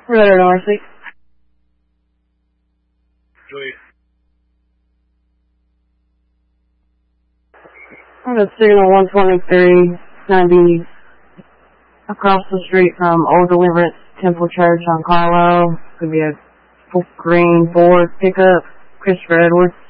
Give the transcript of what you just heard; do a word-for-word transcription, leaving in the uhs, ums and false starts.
Radar North. Sweet. I'm at signal one twenty-three. It's going to be across the street from Old Deliverance Temple Church on Carlo. Could be a green Ford pickup. Christopher Edwards.